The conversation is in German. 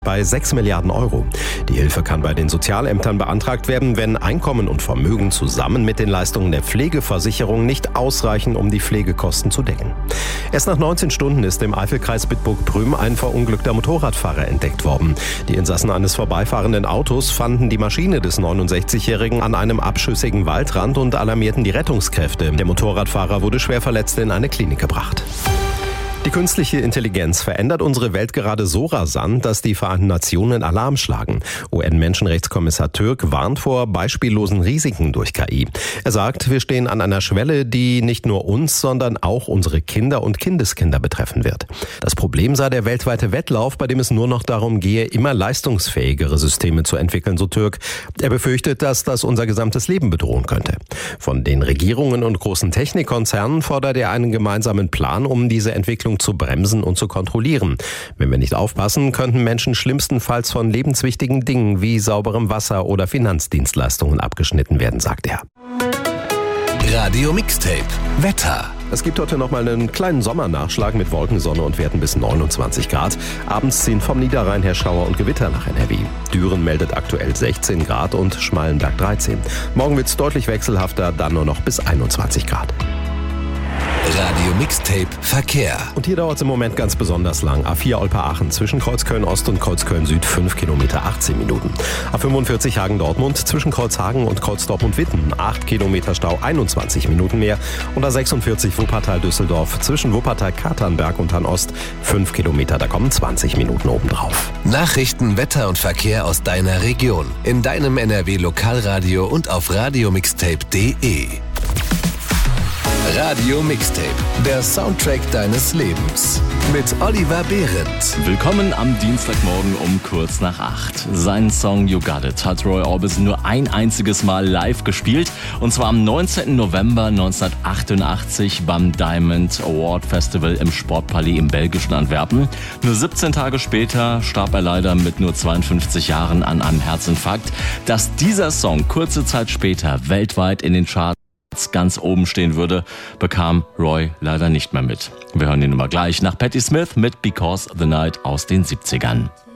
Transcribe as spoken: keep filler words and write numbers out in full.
bei sechs Milliarden Euro. Die Hilfe kann bei den Sozialämtern beantragt werden, wenn Einkommen und Vermögen zusammen mit den Leistungen der Pflegeversicherung nicht ausreichen, um die Pflegekosten zu decken. Erst nach neunzehn Stunden ist im Eifelkreis Bitburg-Prüm ein verunglückter Motorradfahrer entdeckt worden. Die Insassen eines vorbeifahrenden Autos fanden die Maschine des neunundsechzigjährigen an einem abschüssigen Waldrand und alarmierten die Rettungskräfte. Der Motorradfahrer wurde schwer verletzt in eine Klinik gebracht. Die künstliche Intelligenz verändert unsere Welt gerade so rasant, dass die Vereinten Nationen Alarm schlagen. U N-Menschenrechtskommissar Türk warnt vor beispiellosen Risiken durch K I. Er sagt, wir stehen an einer Schwelle, die nicht nur uns, sondern auch unsere Kinder und Kindeskinder betreffen wird. Das Problem sei der weltweite Wettlauf, bei dem es nur noch darum gehe, immer leistungsfähigere Systeme zu entwickeln, so Türk. Er befürchtet, dass das unser gesamtes Leben bedrohen könnte. Von den Regierungen und großen Technikkonzernen fordert er einen gemeinsamen Plan, um diese Entwicklung zu bremsen und zu kontrollieren. Wenn wir nicht aufpassen, könnten Menschen schlimmstenfalls von lebenswichtigen Dingen wie sauberem Wasser oder Finanzdienstleistungen abgeschnitten werden, sagt er. Radio Mixtape Wetter. Es gibt heute noch mal einen kleinen Sommernachschlag mit Wolken, Sonne und Werten bis neunundzwanzig Grad. Abends ziehen vom Niederrhein her Schauer und Gewitter nach N R W. Düren meldet aktuell sechzehn Grad und Schmalenberg dreizehn. Morgen wird es deutlich wechselhafter, dann nur noch bis einundzwanzig Grad. Radio Mixtape Verkehr. Und hier dauert es im Moment ganz besonders lang. A vier Olpe-Aachen zwischen Kreuzköln Ost und Kreuzköln Süd fünf Kilometer, achtzehn Minuten. A fünfundvierzig Hagen-Dortmund zwischen Kreuzhagen und Kreuzdortmund-Witten acht Kilometer Stau, einundzwanzig Minuten mehr. Und A sechsundvierzig Wuppertal-Düsseldorf zwischen Wuppertal-Katernberg und Hannost fünf Kilometer, da kommen zwanzig Minuten obendrauf. Nachrichten, Wetter und Verkehr aus deiner Region. In deinem N R W Lokalradio und auf radiomixtape punkt de. Radio Mixtape, der Soundtrack deines Lebens. Mit Oliver Behrendt. Willkommen am Dienstagmorgen um kurz nach acht. Seinen Song You Got It hat Roy Orbison nur ein einziges Mal live gespielt. Und zwar am neunzehnten November neunzehnhundertachtundachtzig beim Diamond Award Festival im Sportpalais im belgischen Antwerpen. Nur siebzehn Tage später starb er leider mit nur zweiundfünfzig Jahren an einem Herzinfarkt. Dass dieser Song kurze Zeit später weltweit in den Charts ganz oben stehen würde, bekam Roy leider nicht mehr mit. Wir hören ihn immer gleich nach Patti Smith mit Because the Night aus den siebzigern.